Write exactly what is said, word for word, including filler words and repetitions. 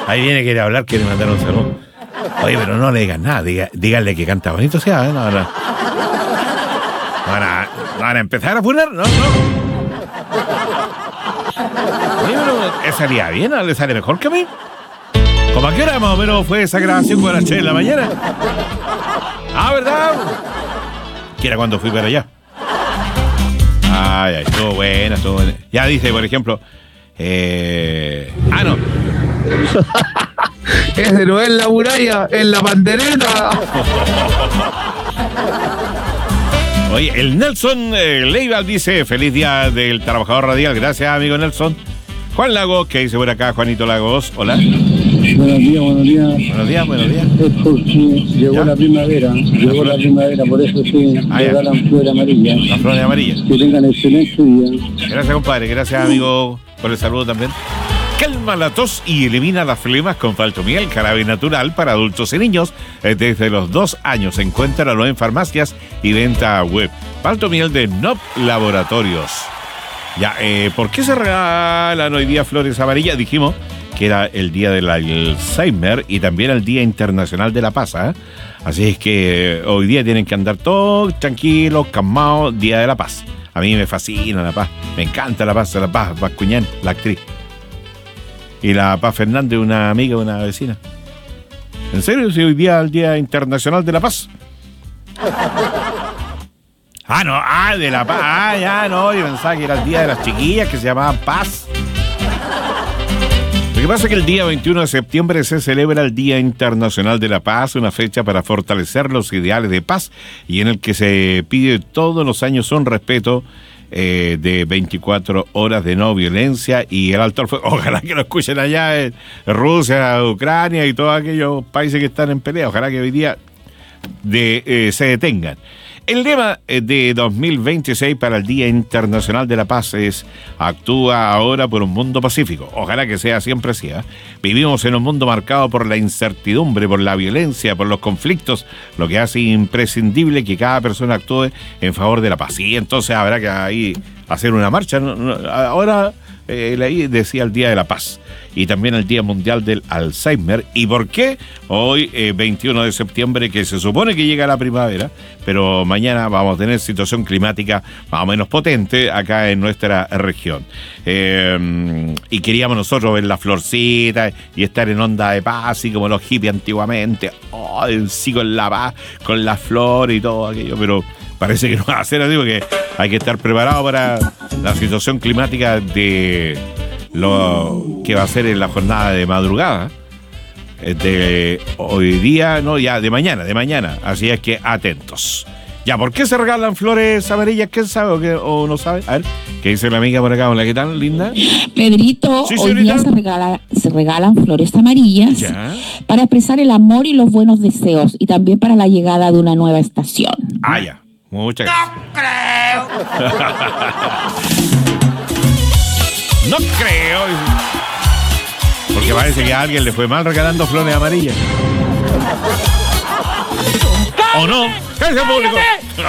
Ahí viene, quiere hablar, quiere mandar un saludo. Oye, pero no le digan nada, diga, díganle que canta bonito, sea, ¿eh? No, no. Van a, van a empezar a funar, no, no. Oye, pero ¿esa haría bien? ¿Le sale mejor que a mí? ¿Cómo a qué hora más o menos fue esa grabación con las tres de la mañana? Ah, ¿verdad? Que era cuando fui para allá. Ay, ay, estuvo buena, estuvo buena. Ya dice, por ejemplo, eh... ah, no. Ese no es la muralla, es la pandereta. Oye, el Nelson eh, Leiva dice, feliz día del trabajador radial. Gracias, amigo Nelson. Juan Lagos, que dice por acá, Juanito Lagos. Hola. Buenos días, buenos días. Buenos días, buenos días. Es porque llegó ¿Ya? la primavera, llegó la primavera, por eso sí, ah, regalan flores amarillas. Las flores amarillas. Que tengan excelente día. Gracias, compadre. Gracias, amigo, por el saludo también. Calma la tos y elimina las flemas con Faltomiel, jarabe natural para adultos y niños desde los dos años. Encuéntralo en farmacias y venta web. Faltomiel de N O P Laboratorios. Ya, eh, ¿por qué se regalan hoy día flores amarillas? Dijimos que era el día del Alzheimer y también el Día Internacional de la Paz, ¿eh? Así es que hoy día tienen que andar todos tranquilos, calmados, Día de la Paz. A mí me fascina la paz, me encanta la paz, la paz, Bascuñán, la actriz. Y la Paz Fernández, una amiga, una vecina. ¿En serio? Si hoy día es el Día Internacional de la Paz. Ah, no, ah, de la paz, ah, ya, no, yo pensaba que era el día de las chiquillas que se llamaban Paz. Lo que pasa es que el día veintiuno de septiembre se celebra el Día Internacional de la Paz, una fecha para fortalecer los ideales de paz y en el que se pide todos los años un respeto eh, de veinticuatro horas de no violencia y el alto al fuego. Ojalá que lo escuchen allá en Rusia, Ucrania y todos aquellos países que están en pelea. Ojalá que hoy día de, eh, se detengan. El lema de dos mil veintiséis para el Día Internacional de la Paz es actúa ahora por un mundo pacífico. Ojalá que sea siempre así, ¿eh? Vivimos en un mundo marcado por la incertidumbre, por la violencia, por los conflictos, lo que hace imprescindible que cada persona actúe en favor de la paz. Y entonces habrá que ahí hacer una marcha. Ahora eh, leí, decía el Día de la Paz. Y también el Día Mundial del Alzheimer. ¿Y por qué? Hoy, eh, veintiuno de septiembre, que se supone que llega la primavera, pero mañana vamos a tener situación climática más o menos potente acá en nuestra región. Eh, y queríamos nosotros ver la florcita y estar en onda de paz, así como los hippies antiguamente. Oh, sí, con la paz, con las flores y todo aquello, pero parece que no va a ser así porque hay que estar preparado para la situación climática de lo que va a ser en la jornada de madrugada de hoy día, no, ya de mañana, de mañana, así es que atentos. Ya, ¿por qué se regalan flores amarillas? ¿Quién sabe o, qué, o no sabe? A ver, ¿qué dice la amiga por acá? Hola, ¿qué tal, linda? Pedrito, sí, hoy día se, regala, se regalan flores amarillas ya, para expresar el amor y los buenos deseos y también para la llegada de una nueva estación. Ah, ya, muchas gracias. ¡No creo! No creo. Porque parece que a alguien le fue mal regalando flores amarillas. ¿O no? ¡Cállate, público!